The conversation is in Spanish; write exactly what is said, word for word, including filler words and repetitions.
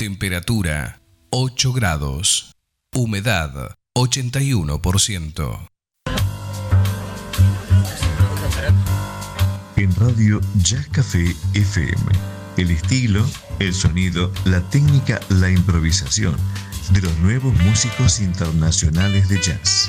Temperatura ocho grados. Humedad ochenta y uno por ciento. En Radio Jazz Café F M. El estilo, el sonido, la técnica, la improvisación de los nuevos músicos internacionales de jazz.